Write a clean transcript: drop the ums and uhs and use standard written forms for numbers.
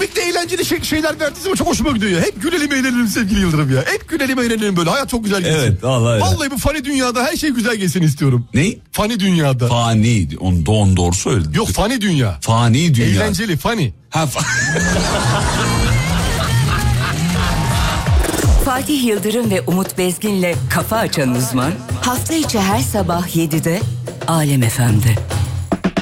komik de eğlenceli şeyler verdiği zaman çok hoşuma gidiyor ya. Hep gülelim eğlenelim sevgili Yıldırım ya. Hep gülelim eğlenelim böyle. Hayat çok güzel geçsin. Evet vallahi. Vallahi bu fani dünyada her şey güzel geçsin istiyorum. Ne? Fani dünyada. Fani. Onu doğru söyledin. Yok fani dünya. Fani dünya. Eğlenceli fani. Ha, Fatih Yıldırım ve Umut Bezgin'le Kafa Açan Uzman hafta içi her sabah 7'de Alem FM'de.